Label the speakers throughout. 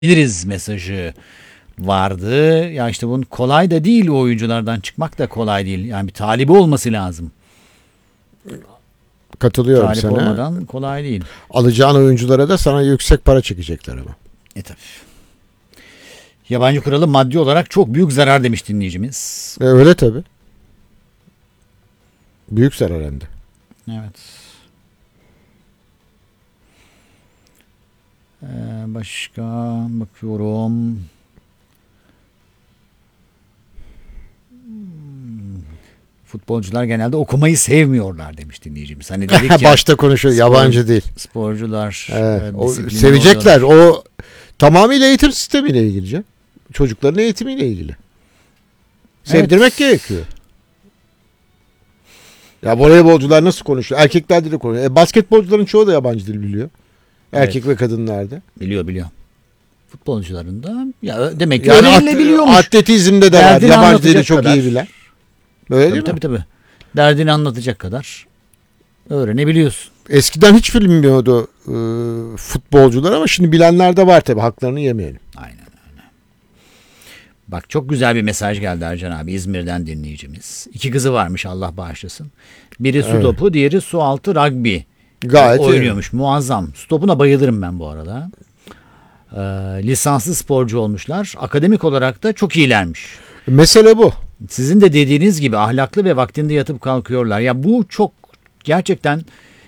Speaker 1: biliriz mesajı vardı. Ya işte bunun kolay da değil, o oyunculardan çıkmak da kolay değil. Yani bir talibi olması lazım.
Speaker 2: Katılıyorum
Speaker 1: Talip
Speaker 2: sana.
Speaker 1: olmadan kolay değil.
Speaker 2: Alacağın oyunculara da sana yüksek para çekecekler ama.
Speaker 1: Tabii. Yabancı kuralı maddi olarak çok büyük zarar demiş dinleyicimiz.
Speaker 2: Öyle tabii. Büyük zarar hem de.
Speaker 1: Evet. Başka bakıyorum. Futbolcular genelde okumayı sevmiyorlar demiş dinleyicimiz. Hani dedik ya,
Speaker 2: Başta konuşuyor, yabancı değil.
Speaker 1: sporcular
Speaker 2: O,
Speaker 1: disiplinli
Speaker 2: sevecekler.
Speaker 1: oluyorlar.
Speaker 2: O tamamıyla eğitim sistemiyle ilgili canım. Çocukların eğitimiyle ilgili. Sevdirmek gerekiyor. Ya voleybolcular nasıl konuşuyor? Erkekler de konuşuyor. Basketbolcuların çoğu da yabancı dil biliyor. Erkek ve kadınlarda.
Speaker 1: Biliyor. Futbolcuların da ya demek ki
Speaker 2: Yani
Speaker 1: öğrenilebiliyormuş.
Speaker 2: atletizmde de var.
Speaker 1: Derdini
Speaker 2: Yabancı dili
Speaker 1: anlatacak
Speaker 2: çok
Speaker 1: kadar.
Speaker 2: iyi bilen. Öyle değil mi?
Speaker 1: Tabii. Derdini anlatacak kadar öğrenebiliyorsun.
Speaker 2: Eskiden hiç bilmiyordu futbolcular ama şimdi bilenler de var tabii. Haklarını yemeyelim.
Speaker 1: Aynen. Bak, çok güzel bir mesaj geldi Ercan abi, İzmir'den dinleyicimiz. 2 kızı varmış, Allah bağışlasın. Biri su topu, diğeri su altı rugby.
Speaker 2: Gayet
Speaker 1: oynuyormuş. Muazzam. Su topuna bayılırım ben bu arada. Lisanslı sporcu olmuşlar. Akademik olarak da çok iyilermiş.
Speaker 2: Mesele bu.
Speaker 1: Sizin de dediğiniz gibi ahlaklı ve vaktinde yatıp kalkıyorlar. Ya bu çok gerçekten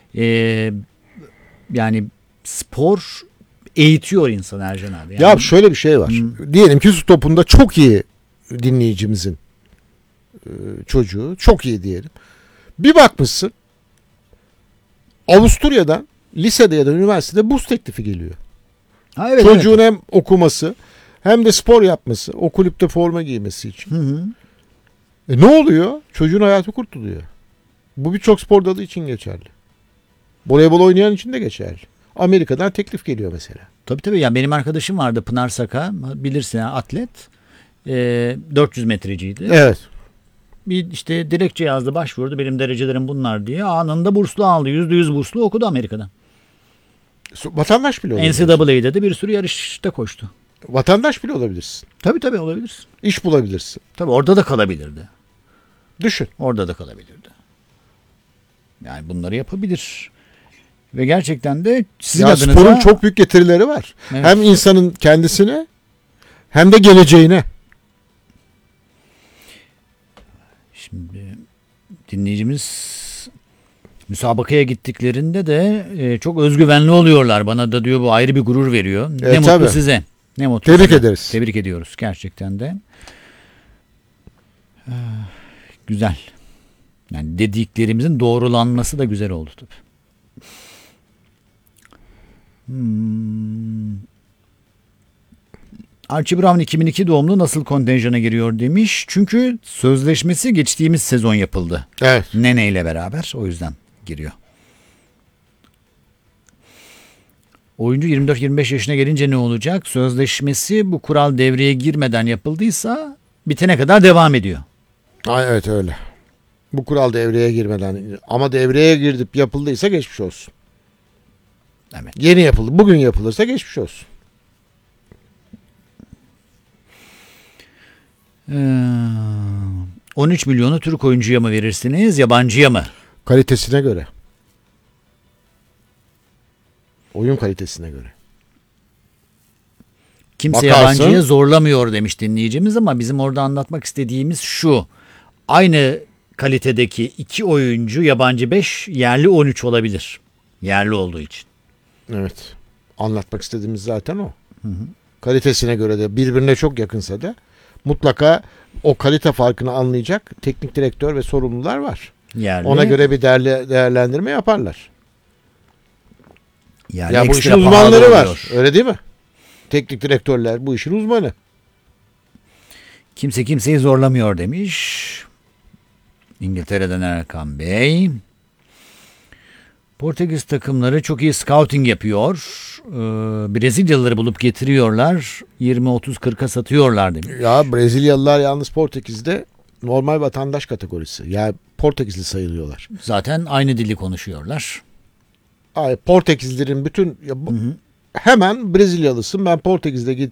Speaker 1: yani spor eğitiyor insan Ercan abi. Yani,
Speaker 2: Ya şöyle bir şey var. Diyelim ki su topunda çok iyi dinleyicimizin çocuğu. Çok iyi diyelim. Bir bakmışsın Avusturya'dan lisede ya da üniversitede burs teklifi geliyor.
Speaker 1: evet,
Speaker 2: Çocuğun hem okuması hem de spor yapması, o kulüpte forma giymesi için.
Speaker 1: Hı.
Speaker 2: Ne oluyor? Çocuğun hayatı kurtuluyor. Bu birçok spor dalı için geçerli. Voleybol oynayan için de geçerli. Amerika'dan teklif geliyor mesela.
Speaker 1: Tabii. Yani benim arkadaşım vardı, Pınar Saka. Bilirsin ya, atlet. 400 metreciydi.
Speaker 2: Evet.
Speaker 1: Bir işte dilekçe yazdı, başvurdu. Benim derecelerim bunlar diye. Anında burslu aldı. %100 burslu okudu Amerika'da.
Speaker 2: Vatandaş bile olabilirsin.
Speaker 1: NCAA'de de bir sürü yarışta koştu.
Speaker 2: Vatandaş bile olabilirsin.
Speaker 1: Tabii olabilirsin.
Speaker 2: İş bulabilirsin.
Speaker 1: Tabii orada da kalabilirdi.
Speaker 2: Düşün.
Speaker 1: Orada da kalabilirdi. Yani bunları yapabilir. Ve gerçekten de sizin adınıza...
Speaker 2: Sporun çok büyük getirileri var.
Speaker 1: Evet.
Speaker 2: Hem insanın kendisine hem de geleceğine.
Speaker 1: Şimdi dinleyicimiz müsabakaya gittiklerinde de çok özgüvenli oluyorlar. Bana da diyor, bu ayrı bir gurur veriyor. Ne mutlu
Speaker 2: tabii.
Speaker 1: size. Ne mutlu
Speaker 2: Tebrik
Speaker 1: size.
Speaker 2: ederiz.
Speaker 1: Tebrik ediyoruz gerçekten de. Güzel. Yani dediklerimizin doğrulanması da güzel oldu tabii. Archie Brown 2002 doğumlu, nasıl kontenjana giriyor demiş. Çünkü sözleşmesi geçtiğimiz sezon yapıldı.
Speaker 2: Evet.
Speaker 1: Nene ile beraber, o yüzden giriyor. Oyuncu 24-25 yaşına gelince ne olacak? Sözleşmesi bu kural devreye girmeden yapıldıysa bitene kadar devam ediyor.
Speaker 2: Evet öyle. Bu kural devreye girmeden, ama devreye girdip yapıldıysa geçmiş olsun.
Speaker 1: Evet.
Speaker 2: Yeni yapıldı. Bugün yapılırsa geçmiş olsun.
Speaker 1: 13 milyonu Türk oyuncuya mı verirsiniz, yabancıya mı?
Speaker 2: Kalitesine göre. Oyun kalitesine göre.
Speaker 1: Kimse
Speaker 2: Bakarsın,
Speaker 1: yabancıya zorlamıyor demiş dinleyicimiz, ama bizim orada anlatmak istediğimiz şu: aynı kalitedeki 2 oyuncu, yabancı 5, yerli 13 olabilir. Yerli olduğu için.
Speaker 2: evet. Anlatmak istediğimiz zaten o. Kalitesine göre de birbirine çok yakınsa da mutlaka o kalite farkını anlayacak teknik direktör ve sorumlular var.
Speaker 1: Yerli,
Speaker 2: Ona göre bir değerlendirme yaparlar.
Speaker 1: yerli
Speaker 2: Ya bu
Speaker 1: ekstra
Speaker 2: işin
Speaker 1: pahalı
Speaker 2: uzmanları var.
Speaker 1: oluyor.
Speaker 2: Öyle değil mi? Teknik direktörler bu işin uzmanı.
Speaker 1: Kimse kimseyi zorlamıyor demiş. İngiltere'den Erkan Bey. Portekiz takımları çok iyi scouting yapıyor. Brezilyalıları bulup getiriyorlar. 20-30-40'a satıyorlar demiş.
Speaker 2: Ya Brezilyalılar yalnız Portekiz'de normal vatandaş kategorisi. Yani Portekizli sayılıyorlar.
Speaker 1: Zaten aynı dili konuşuyorlar.
Speaker 2: Portekizlilerin bütün hemen Brezilyalısın. Ben Portekiz'de